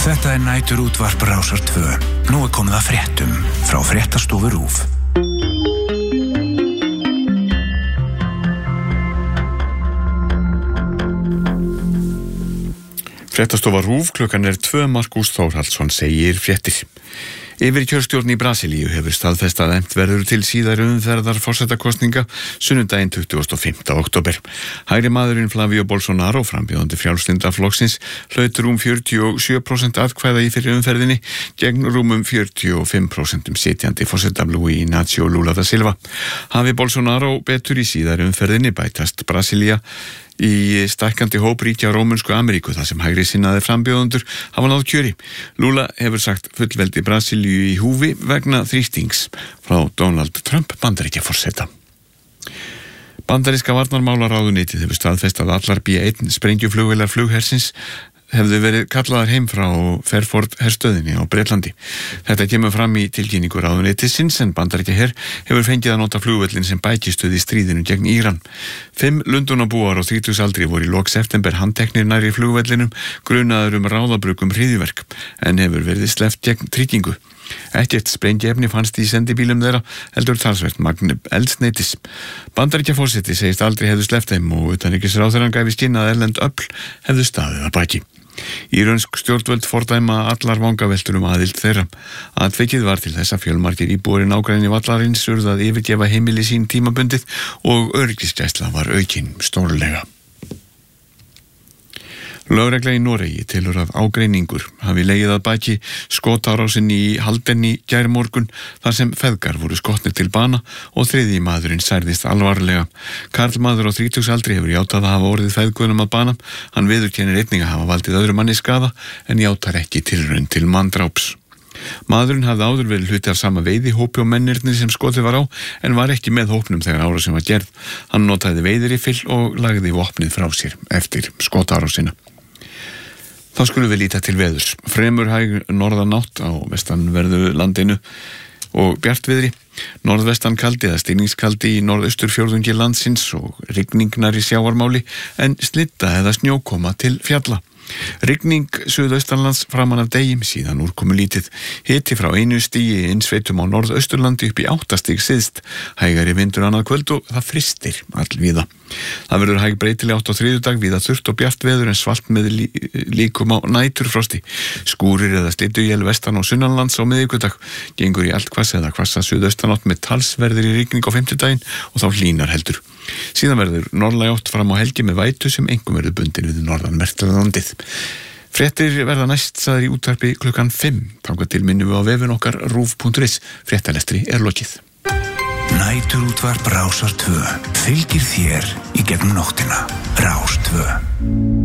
Þetta næturútvarp Rásar 2. Nú komið að fréttum frá Fréttastofu RÚV. Fréttastofa RÚV, klukkan 2, Markús Þórhallsson segir fréttir. Yfirkjörstjórn í Brasilíu hefur staðfest að efnt verður til síðari umferðar forsetakosninga sunnudaginn 25. október. Hægri maðurinn Flávio Bolsonaro, frambjóðandi Frjálslynda flokksins, hlaut rúm 47% atkvæða í fyrri umferðinni gegn rúmum 45% sitjandi forseta Luís Inácio Lula da Silva. Hafi Bolsonaro betur í síðari umferðinni bætast Brasilía í stækkandi hóp ríkja Rómönsku Ameríku þar sem hægri sinnaði frambjóðendur hafa náð kjöri. Lula hefur sagt fullveldi Brasilíu í húfi vegna þrýstings frá Donald Trump Bandaríkjaforseta. Bandaríska varnarmálaráðuneytið hefur staðfest að allar B-1 sprengjuflugvélar flughersins hefðu verið kallaðar heim frá Fairford herstöðinni á Bretlandi. Þetta kemur fram í tilkynningu ráðuneytisins en Bandaríkjaher hefur fengið að nota flugvöllin sem bækistöð í stríðinu gegn Íran. 5 Lundúnabúar á 30-aldri voru í lok september handteknir nærri flugvellinum grunaður ráðabrugum hryðjuverk en hefur verið sleppt gegn tryggingu. Ekkert sprengiefni fannst í sendibílum þeirra heldur talsvert magn eldsneytis. Bandaríkjaforseti segist aldrei hefðu sleppt þeim og utanríkisráðherrann gæfi skinn að erlend öfl hefðu staðið að baki. Írönsk stjórnvöld fordæma allar vangaveltur aðild þeirra. Atvikið var til þess að fjölmargir íbúar í nágrenni vallarins urðu að yfirgefa heimili sín tímabundið og öryggisgæsla var aukin stórlega. Lögregla í Noregi telur að ágreiningur hafi legið að baki skotárásin í Halden í gærmorgun þar sem feðgar voru skotnir til bana og þriðji maðurinn særðist alvarlega. Karlmaður á 30-aldri hefur játað að hafa orðið feðgunum að bana. Hann viðurkennir einnig að hafa valdið öðru manni skaða en játar ekki tilraun til manndráps. Maðurinn hafði áður verið hluti af sama veiðihópi og mennirnir sem skotið var á en var ekki með hópnum þegar árásin var gerð. Hann notaði veiðiriffil og lagði vopnið frá sér eftir skotárásina. Þá skulum við líta til veðurs. Fremur hæg norðanátt á vestanverðu landinu og bjartviðri. Norðvestan kaldi eða stinningskaldi í norðausturfjórðungi landsins og rigningar í sjávarmáli en slitta eða snjókoma til fjalla. Rigning suðaustanlands framan af degi, síðan úrkomu lítið. Hiti frá 1 stigi innsveitum á norðausturlandi upp í 8 stig syðst. Hægari vindur annað kvöld og það frystir allvíða. Það verður hæg breytileg átt á þriðjudag, víða þurrt og bjart veður en svalt með líkum á næturfrosti. Skúrir eða slydduél vestan og sunnanlands á miðvikudag. Gengur í eldhvass eða hvassa suðaustanátt með talsverðir í rigning á fimmtudaginn og þá hlýnar heldur. Síðan verður norðlæg átt fram á helgi með vætu sem engum verður bundin við norðanvert landið. Fréttir verða næst sagðir í útvarpi klukkan 5. Þangað til minnum við á vefinn okkar rúv.is. Fréttalestri lokið. Næturútvarp Rásar 2 fylgir þér í gegnum nóttina. Rás 2.